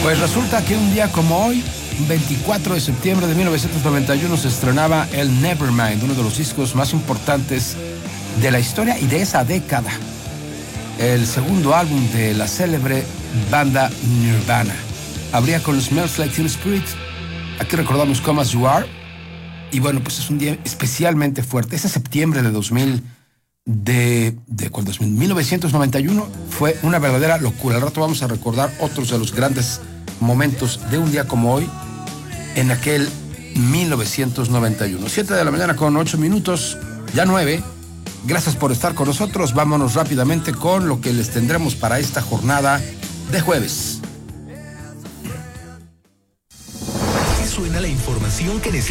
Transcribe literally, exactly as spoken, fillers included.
Pues resulta que un día como hoy, veinticuatro de septiembre de mil novecientos noventa y uno, se estrenaba el Nevermind, uno de los discos más importantes de la historia y de esa década. El segundo álbum de la célebre banda Nirvana. Abría con Smells Like Teen Spirit. Aquí recordamos Come As You Are. Y bueno, pues es un día especialmente fuerte. Ese septiembre de dos mil, de, de ¿cuál dos mil? mil novecientos noventa y uno fue una verdadera locura. Al rato vamos a recordar otros de los grandes momentos de un día como hoy, en aquel mil novecientos noventa y uno. siete de la mañana con ocho minutos, ya nueve. Gracias por estar con nosotros. Vámonos rápidamente con lo que les tendremos para esta jornada de jueves. Suena la información que necesitas.